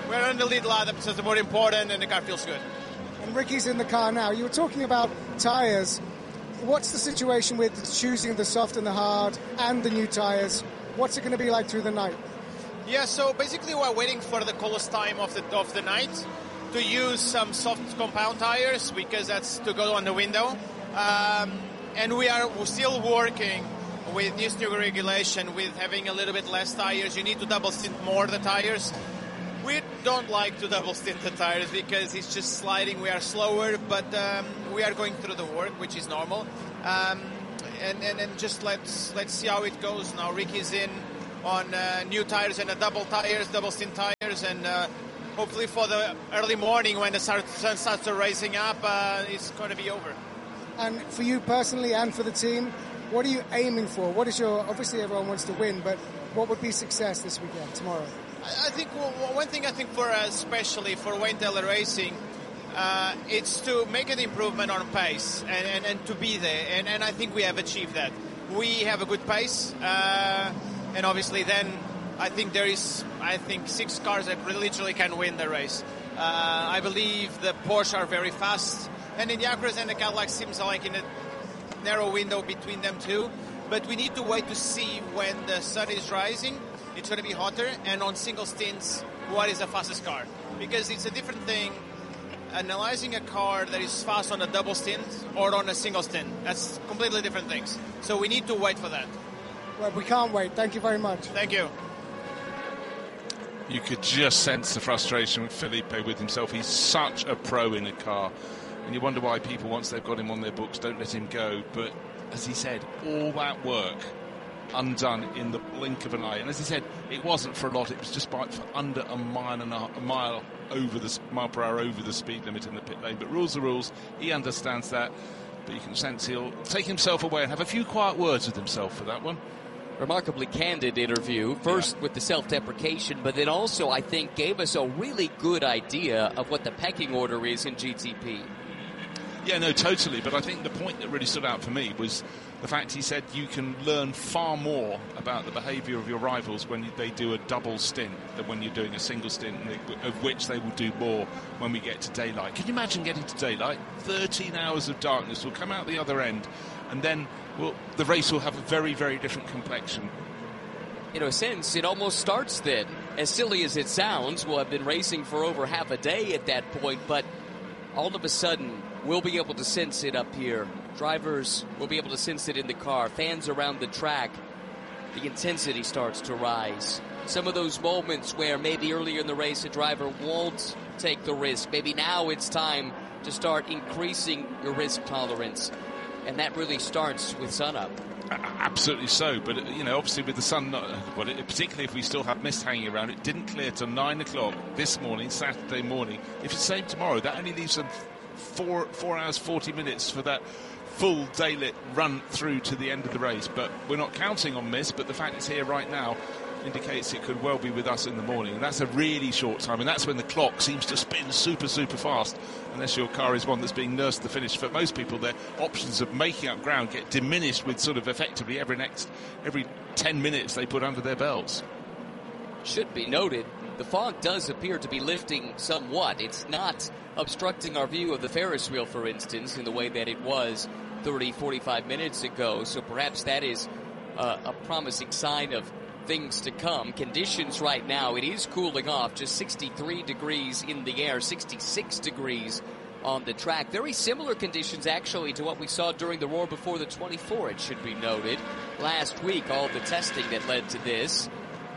we're on the lead lap, so it's more important, and the car feels good. And Ricky's in the car now. You were talking about tyres. What's the situation with choosing the soft and the hard and the new tyres? What's it going to be like through the night? Yeah, so basically we're waiting for the coolest time of the of the night to use some soft compound tires because that's to go on the window. Um, and we are still working with this new regulation with having a little bit less tires. You need to double stint more the tires. We don't like to double stint the tires because it's just sliding. We are slower, but um, we are going through the work, which is normal. Um, and, and, and just let's let's see how it goes now. Ricky's in on uh, new tires and a double tires, double stint tires, and uh, hopefully for the early morning when the sun starts rising up, uh, it's going to be over. And for you personally and for the team, what are you aiming for? What is your, obviously everyone wants to win, but what would be success this weekend, tomorrow? I think well, one thing I think for us, especially for Wayne Taylor Racing, uh, it's to make an improvement on pace and, and, and to be there. And, and I think we have achieved that. We have a good pace, uh, and obviously then I think there is, I think, six cars that literally can win the race. Uh, I believe the Porsche are very fast, and in the Acura's and the Cadillac seems like in a narrow window between them two. But we need to wait to see when the sun is rising. It's going to be hotter, and on single stints, what is the fastest car? Because it's a different thing analyzing a car that is fast on a double stint or on a single stint. That's completely different things. So we need to wait for that. Well, we can't wait. Thank you very much. Thank you. You could just sense the frustration with Felipe with himself. He's such a pro in a car. And you wonder why people, once they've got him on their books, don't let him go. But as he said, all that work undone in the blink of an eye. And as he said, it wasn't for a lot. It was just by for under a mile and a, a mile over the mile per hour over the speed limit in the pit lane. But rules are rules. He understands that. But you can sense he'll take himself away and have a few quiet words with himself for that one. Remarkably candid interview, first yeah. with the self-deprecation, but then also, I think, gave us a really good idea of what the pecking order is in G T P. Yeah, no, totally. But I think the point that really stood out for me was the fact he said you can learn far more about the behaviour of your rivals when they do a double stint than when you're doing a single stint, of which they will do more when we get to daylight. Can you imagine getting to daylight? thirteen hours of darkness will come out the other end, and then well, the race will have a very, very different complexion. In a sense, it almost starts then. As silly as it sounds, we'll have been racing for over half a day at that point, but all of a sudden, we'll be able to sense it up here. Drivers will be able to sense it in the car. Fans around the track, the intensity starts to rise. Some of those moments where maybe earlier in the race a driver won't take the risk. Maybe now it's time to start increasing your risk tolerance. And that really starts with sunup. Absolutely so, but you know, obviously with the sun, well, it, particularly if we still have mist hanging around, it didn't clear till nine o'clock this morning, Saturday morning. If it's the same tomorrow, that only leaves them four four hours forty minutes for that full daylit run through to the end of the race. But we're not counting on mist, but the fact it's here right now indicates it could well be with us in the morning, and that's a really short time, and that's when the clock seems to spin super super fast, unless your car is one that's being nursed to the finish. For most people, their options of making up ground get diminished with sort of effectively every next every ten minutes they put under their belts. Should be noted, the fog does appear to be lifting somewhat. It's not obstructing our view of the Ferris wheel, for instance, in the way that it was thirty, forty-five minutes ago, so perhaps that is uh, a promising sign of things to come. Conditions right now, it is cooling off, just sixty-three degrees in the air, sixty-six degrees on the track. Very similar conditions actually to what we saw during the Roar Before the twenty-four, it should be noted. Last week, all the testing that led to this.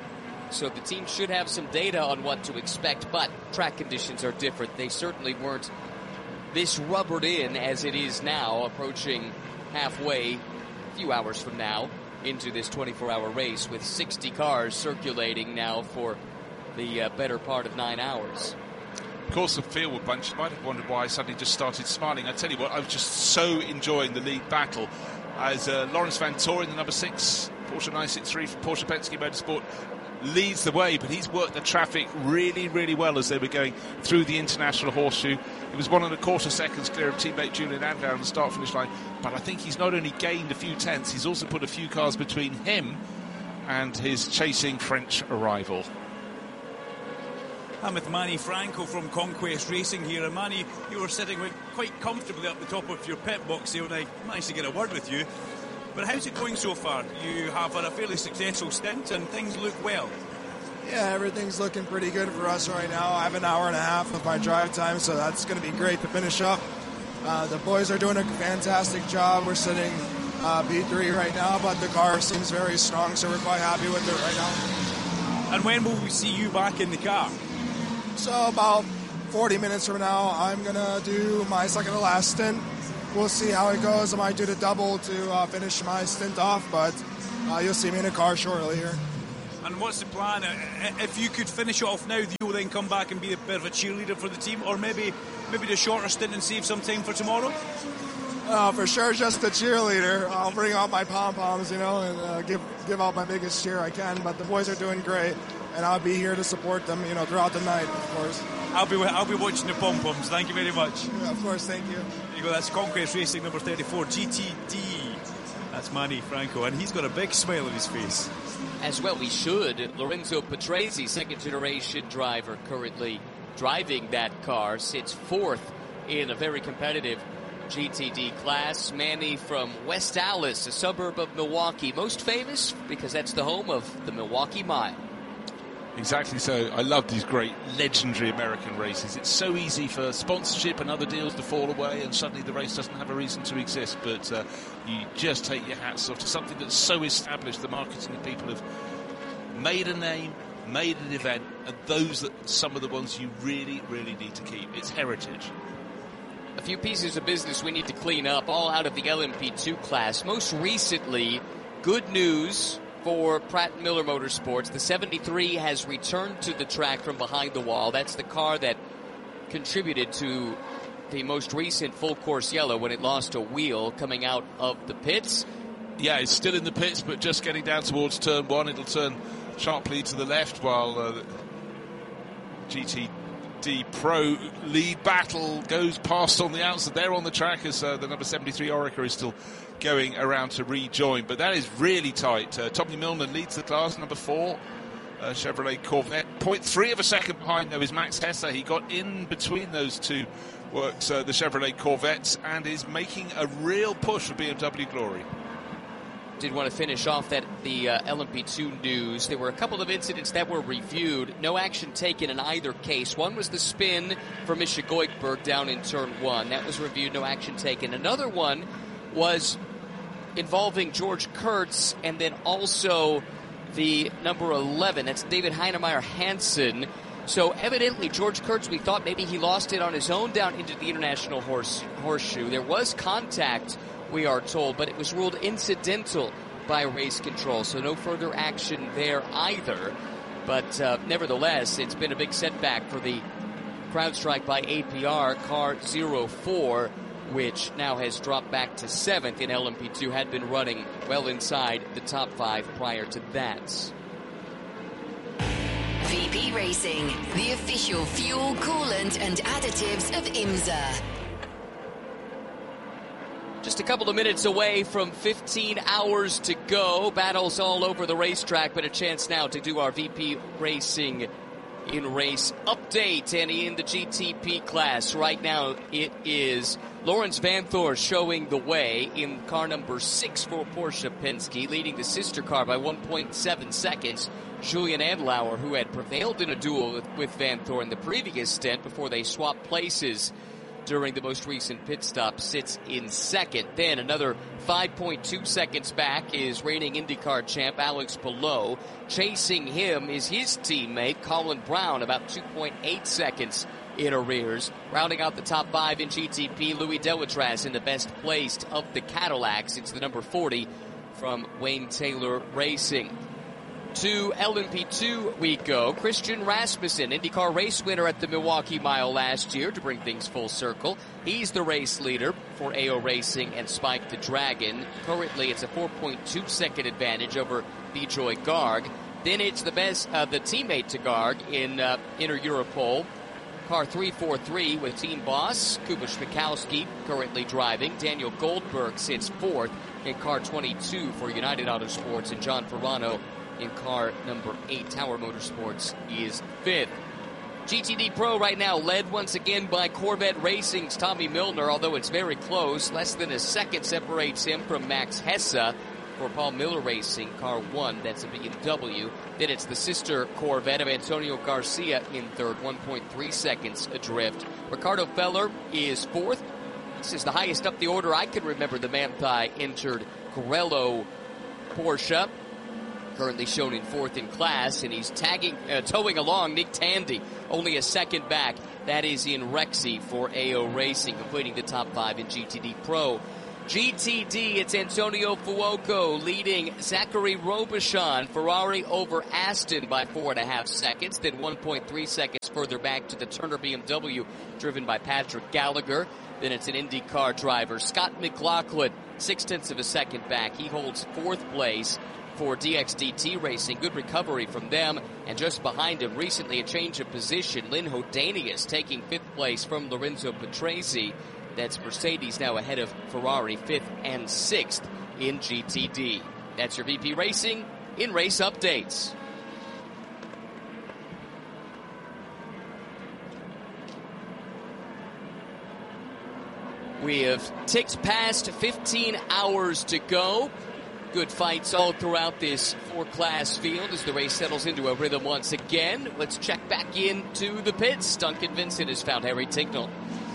So the team should have some data on what to expect, but track conditions are different. They certainly weren't this rubbered in as it is now, approaching halfway, a few hours from now, into this twenty-four hour race with sixty cars circulating now for the uh, better part of nine hours. Of course, the Fieldwood bunch, you might have wondered why I suddenly just started smiling. I tell you what, I was just so enjoying the lead battle as uh, Lawrence Van Toren, the number six Porsche nine sixty-three for Porsche Penske Motorsport, leads the way, but he's worked the traffic really, really well as they were going through the International Horseshoe. It was one and a quarter seconds clear of teammate Julian Adler on the start-finish line, but I think he's not only gained a few tenths, he's also put a few cars between him and his chasing French arrival. I'm with Manny Franco from Conquest Racing here. And Manny, you were sitting quite comfortably up the top of your pit box there, and I managed to get a word with you. But how's it going so far? You have had a fairly successful stint and things look well. Yeah, everything's looking pretty good for us right now. I have an hour and a half of my drive time, so that's going to be great to finish up. Uh, the boys are doing a fantastic job. We're sitting uh, B three right now, but the car seems very strong, so we're quite happy with it right now. And when will we see you back in the car? So about forty minutes from now, I'm going to do my second to last stint. We'll see how it goes. I might do the double to uh, finish my stint off, but uh, you'll see me in a car shortly here. And what's the plan? If you could finish off now, you'll then come back and be a bit of a cheerleader for the team, or maybe maybe the shorter stint and save some time for tomorrow? Uh, for sure, just a cheerleader. I'll bring out my pom-poms, you know, and uh, give give out my biggest cheer I can. But the boys are doing great, and I'll be here to support them, you know, throughout the night, of course. I'll be I'll be watching the pom-poms. Thank you very much. Yeah, of course, thank you. There you go. That's Conquest Racing number thirty-four, G T D. That's Manny Franco, and he's got a big smile on his face. As well he should. Lorenzo Patrese, second-generation driver, currently driving that car, sits fourth in a very competitive G T D class. Manny from West Allis, a suburb of Milwaukee, most famous because that's the home of the Milwaukee Mile. Exactly so. I love these great legendary American races. It's so easy for sponsorship and other deals to fall away, and suddenly the race doesn't have a reason to exist. But uh, you just take your hats off to something that's so established. The marketing people have made a name, made an event, and those are some of the ones you really, really need to keep. It's heritage. A few pieces of business we need to clean up, all out of the L M P two class. Most recently, good news for Pratt Miller Motorsports. The seventy-three has returned to the track from behind the wall. That's the car that contributed to the most recent full course yellow when it lost a wheel coming out of the pits. Yeah, it's still in the pits, but just getting down towards turn one. It'll turn sharply to the left while uh, the G T D Pro lead battle goes past on the outside. They're on the track as uh, the number seventy-three Orica is still going around to rejoin, but that is really tight. Uh, Tommy Milner leads the class, number four, uh, Chevrolet Corvette. zero point three of a second behind, though, is Max Hesse. He got in between those two works, uh, the Chevrolet Corvettes, and is making a real push for B M W Glory. Did want to finish off that the uh, L M P two news. There were a couple of incidents that were reviewed. No action taken in either case. One was the spin for Misha Goikberg down in turn one. That was reviewed, no action taken. Another one was involving George Kurtz, and then also the number eleven. That's David Heinemeier Hansen. So evidently George Kurtz, we thought maybe he lost it on his own down into the International horse, Horseshoe. There was contact, we are told, but it was ruled incidental by race control, so no further action there either. But uh, nevertheless, it's been a big setback for the CrowdStrike by A P R car oh four, which now has dropped back to seventh in L M P two, had been running well inside the top five prior to that. V P Racing, the official fuel, coolant and additives of IMSA. Just a couple of minutes away from fifteen hours to go. Battles all over the racetrack, but a chance now to do our V P Racing in race update. And in the G T P class right now, it is Lawrence Vanthoor showing the way in car number six for Porsche Penske, leading the sister car by one point seven seconds. Julian Andlauer, who had prevailed in a duel with, with Vanthoor in the previous stint before they swapped places during the most recent pit stop, sits in second. Then another five point two seconds back is reigning IndyCar champ Alex Palou. Chasing him is his teammate Colin Brown, about two point eight seconds in arrears. Rounding out the top five in G T P, Louis Delatraz in the best placed of the Cadillacs. It's the number forty from Wayne Taylor Racing. To L M P two we go. Christian Rasmussen, IndyCar race winner at the Milwaukee Mile last year, to bring things full circle. He's the race leader for A O Racing and Spike the Dragon. Currently, it's a four point two second advantage over Bijoy Garg. Then it's the best, uh, the teammate to Garg in uh, Inter Europol. Car three forty-three with team boss Kuba Schmikowski currently driving. Daniel Goldberg sits fourth in car twenty-two for United Autosports, and John Ferrano in car number eight, Tower Motorsports, is fifth. G T D Pro right now led once again by Corvette Racing's Tommy Milner, although it's very close. Less than a second separates him from Max Hesse. For Paul Miller Racing, car one, that's a B M W. Then it's the sister Corvette of Antonio Garcia in third, one point three seconds adrift. Ricardo Feller is fourth. This is the highest up the order I can remember the Manthey entered Corello Porsche. Currently shown in fourth in class, and he's tagging, uh, towing along Nick Tandy, only a second back. That is in Rexy for A O Racing, completing the top five in G T D Pro. G T D, it's Antonio Fuoco leading Zachary Robichon, Ferrari over Aston by four and a half seconds, then one point three seconds further back to the Turner B M W, driven by Patrick Gallagher. Then it's an IndyCar driver, Scott McLaughlin, six-tenths of a second back. He holds fourth place for D X D T Racing. Good recovery from them. And just behind him, recently a change of position, Lynn Hodanius taking fifth place from Lorenzo Patrese. That's Mercedes now ahead of Ferrari, fifth and sixth in G T D. That's your V P Racing in race updates. We have ticked past fifteen hours to go. Good fights all throughout this four-class field as the race settles into a rhythm once again. Let's check back into the pits. Duncan Vincent has found Harry Tincknell.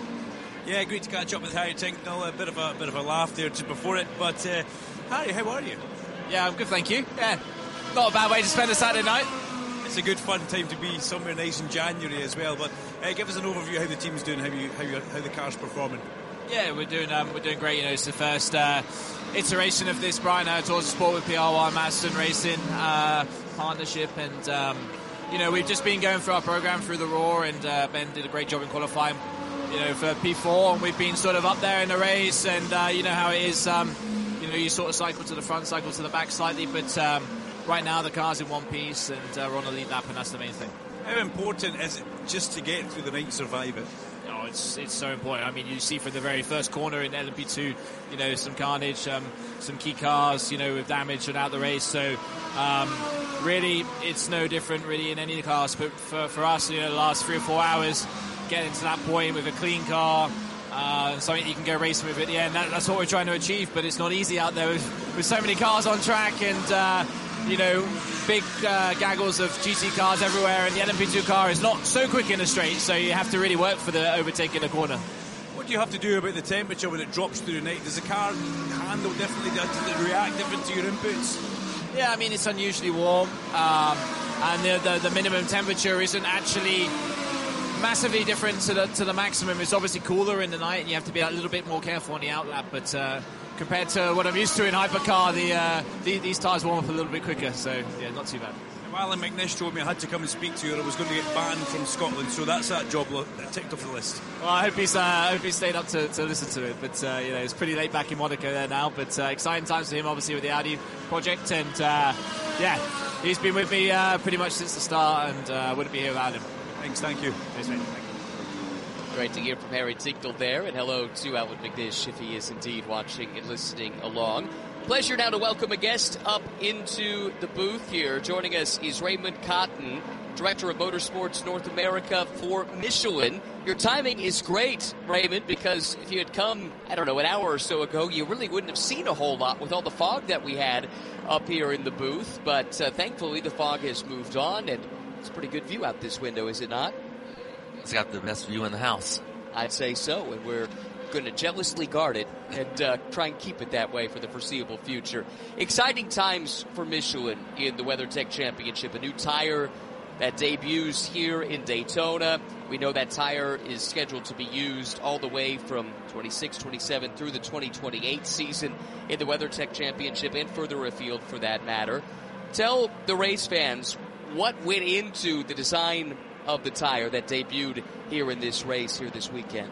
Yeah, great to catch up with Harry Tincknell. A bit of a, a bit of a laugh there just before it. But uh, Harry, how are you? Yeah, I'm good, thank you. Yeah, not a bad way to spend a Saturday night. It's a good fun time to be somewhere nice in January as well. But uh, give us an overview of how the team's doing, how you, how, you, how the car's performing. Yeah, we're doing um, we're doing great. You know, it's the first uh, iteration of this Brian Herd Tours of Sport with P R one Madison Racing uh, partnership, and um, you know, we've just been going through our program through the Raw, and uh, Ben did a great job in qualifying. You know, for P four, and we've been sort of up there in the race, and uh, you know how it is. Um, you know, you sort of cycle to the front, cycle to the back slightly, but um, right now the car's in one piece, and uh, we're on the lead lap, and that's the main thing. How important is it just to get through the night and survive it? Oh, it's it's so important. I mean, you see from the very first corner in L M P two, you know, some carnage, um, some key cars, you know, with damage throughout the race. So um, really, it's no different really in any cars. But for, for us, you know, the last three or four hours, getting to that point with a clean car, uh, something you can go racing with at the end. That, that's what we're trying to achieve. But it's not easy out there with, with so many cars on track, and uh, you know, big uh, gaggles of G T cars everywhere, and the L M P two car is not so quick in the straight, so you have to really work for the overtake in the corner. What do you have to do about the temperature when it drops through the night? Does the car handle differently? Does it react different to your inputs? Yeah, I mean, it's unusually warm, um, and the, the, the minimum temperature isn't actually massively different to the to the maximum. It's obviously cooler in the night, and you have to be a little bit more careful on the outlap, but uh, compared to what I'm used to in hypercar, the, uh, the these tyres warm up a little bit quicker, so yeah, not too bad. Alan McNish told me I had to come and speak to you, or I was going to get banned from Scotland, so that's that job ticked off the list. Well, I hope he's uh, I hope he stayed up to, to listen to it, but uh, you know, it's pretty late back in Monaco there now, but uh, exciting times for him, obviously, with the Audi project, and uh, yeah, he's been with me uh, pretty much since the start, and I uh, wouldn't be here without him. Thanks, thank you. Thanks, mate. Thank you. Great to hear from Harry Tincknell there, and hello to Alan McNish if he is indeed watching and listening along. Pleasure now to welcome a guest up into the booth here. Joining us is Raymond Cotton, Director of Motorsports North America for Michelin. Your timing is great, Raymond, because if you had come, I don't know, an hour or so ago, you really wouldn't have seen a whole lot with all the fog that we had up here in the booth. But uh, thankfully, the fog has moved on, and it's a pretty good view out this window, is it not? It's got the best view in the house. I'd say so, and we're going to jealously guard it and uh, try and keep it that way for the foreseeable future. Exciting times for Michelin in the WeatherTech Championship. A new tire that debuts here in Daytona. We know that tire is scheduled to be used all the way from twenty-six twenty-seven through the twenty twenty-eight season in the WeatherTech Championship and further afield for that matter. Tell the race fans what went into the design of the tire that debuted here in this race here this weekend.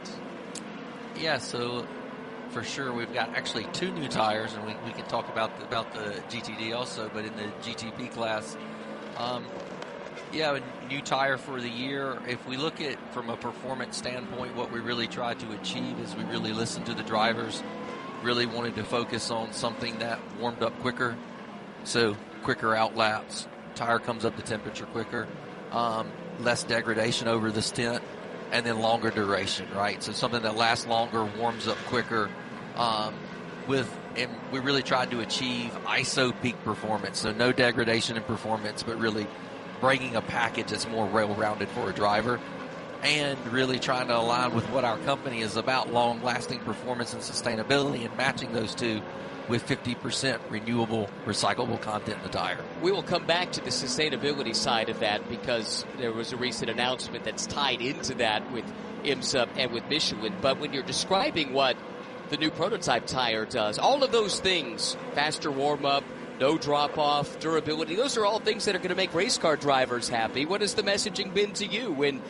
Yeah, so for sure we've got actually two new tires, and we, we can talk about the, about the G T D also, but in the G T P class, um, yeah, a new tire for the year. If we look at from a performance standpoint, what we really tried to achieve is we really listened to the drivers, really wanted to focus on something that warmed up quicker, so quicker out laps, tire comes up to temperature quicker. Um, less degradation over the stint, and then longer duration, right? So something that lasts longer, warms up quicker. Um, with and we really tried to achieve I S O peak performance, so no degradation in performance, but really bringing a package that's more well-rounded for a driver, and really trying to align with what our company is about, long-lasting performance and sustainability, and matching those two with fifty percent renewable, recyclable content in the tire. We will come back to the sustainability side of that because there was a recent announcement that's tied into that with IMSA and with Michelin. But when you're describing what the new prototype tire does, all of those things, faster warm-up, no drop-off, durability, those are all things that are going to make race car drivers happy. What has the messaging been to you when